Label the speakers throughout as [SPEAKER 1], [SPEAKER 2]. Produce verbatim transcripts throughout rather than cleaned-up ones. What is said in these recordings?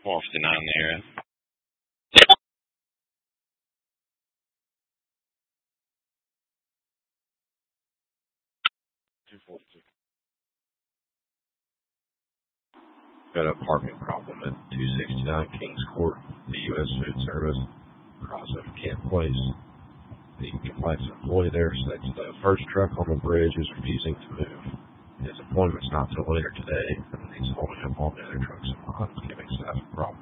[SPEAKER 1] four fifty-nine in the area. two forty-two. Got an apartment problem at two sixty-nine Kings Court, the U S Food Service, across of Camp Place. The compliance employee there said the first truck on the bridge is refusing to move. His appointment's not till later today, and he's holding up all the other trucks in line, giving staff a problem.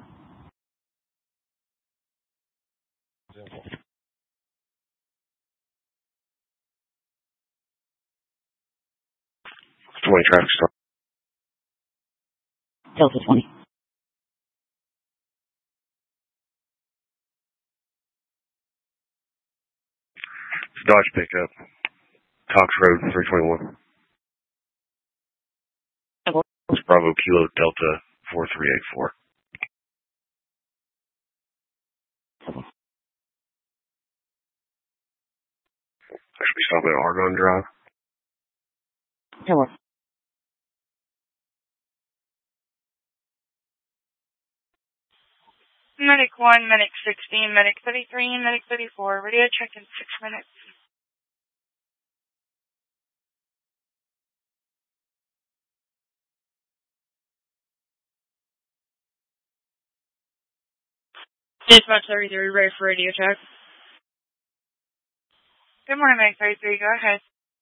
[SPEAKER 1] twenty traffic stop.
[SPEAKER 2] Delta twenty.
[SPEAKER 1] Dodge pickup. Cox Road, three twenty-one. Bravo Kilo Delta four three eight four. I should be stopping at Argonne Drive.
[SPEAKER 2] Hello.
[SPEAKER 3] Medic one, Medic sixteen, Medic thirty-three, and Medic thirty-four. Radio check in six minutes. Dispatch thirty-three, ready for radio check. Good morning, Medic thirty-three. Go ahead.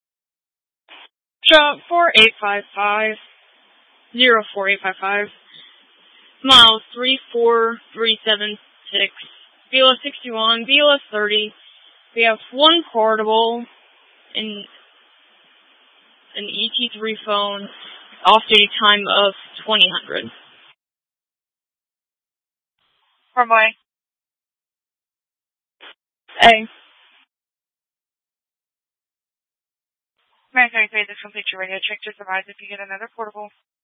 [SPEAKER 3] Shop four eight five five, zero four eight five five. Miles three four three seven six. B L S sixty-one, B L S thirty. We have one portable and an E T three phone. Off-duty time of twenty hundred. Probably. A. Medic thirty-three, this completes your radio check. Just advise if you get another portable.